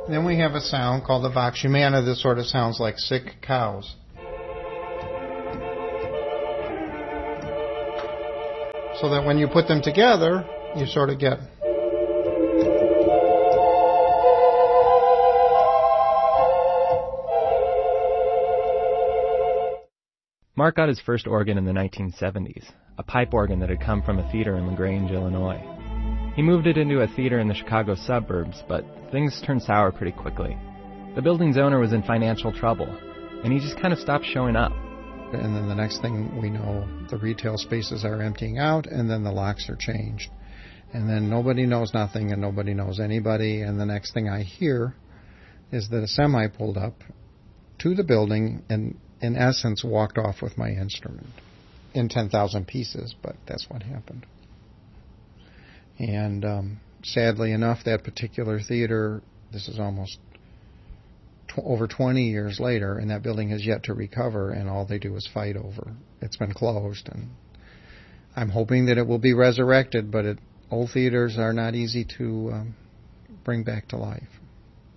Then we have a sound called the vox humana that sort of sounds like sick cows. So that when you put them together, you sort of get... Mark got his first organ in the 1970s, a pipe organ that had come from a theater in LaGrange, Illinois. He moved it into a theater in the Chicago suburbs, but things turned sour pretty quickly. The building's owner was in financial trouble, and he just kind of stopped showing up. And then the next thing we know, the retail spaces are emptying out, and then the locks are changed. And then nobody knows nothing, and nobody knows anybody, and the next thing I hear is that a semi pulled up to the building and, in essence, walked off with my instrument in 10,000 pieces, but that's what happened. And sadly enough, that particular theater, this is almost over 20 years later, and that building has yet to recover, and all they do is fight over. It's been closed, and I'm hoping that it will be resurrected, but old theaters are not easy to bring back to life.